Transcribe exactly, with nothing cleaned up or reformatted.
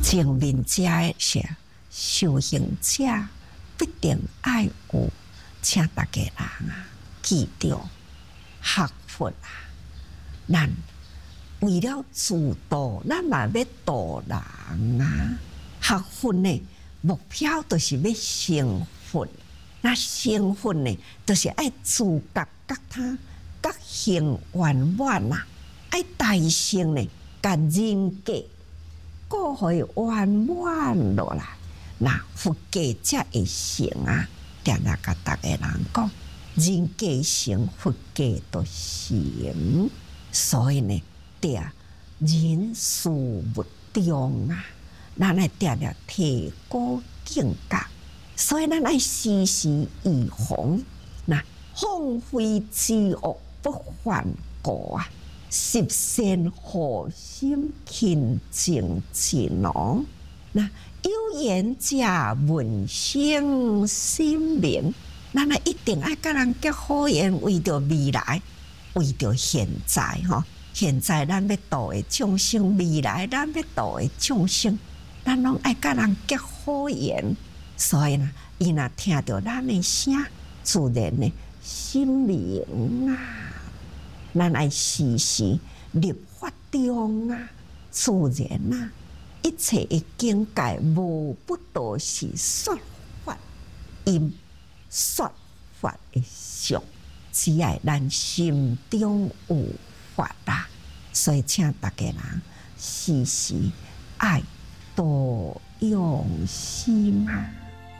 前面加是修行者必定爱有，请大家人啊记住学佛啊，咱为了自度，咱嘛要度人啊。学佛呢，目标就是要成佛。那成佛呢，就是爱自觉觉他觉行圆满啊，爱大成呢，甲人格过互伊圆满落来。那佛家才会成啊！定定甲逐个人讲，人家成，佛家就成。所以呢，定人事物中啊，咱爱定定提高境界。所以咱爱时时预防，那放飞自我，不犯过啊！十善护心，勤政治农。那有言者闻声心明，咱啊一定爱甲人结好缘，为着未来，为着现在吼。现在咱要度的众生，未来咱要度的众生，咱拢爱甲人结好缘。所以呢，伊若听到咱的声，自然呢心明啊。咱爱时时立法中啊，自然啊，一切的境界无不都是说法因，说法的相，只要咱心中有法啊。所以请大家人时时爱多用心啊。